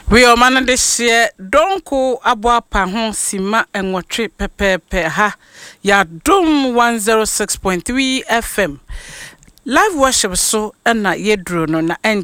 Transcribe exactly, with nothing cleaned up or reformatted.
We are man this year, don't go abwa pahon sima and watri pepe ha ya dum one oh six point three F M. Live worship so and na yedro no na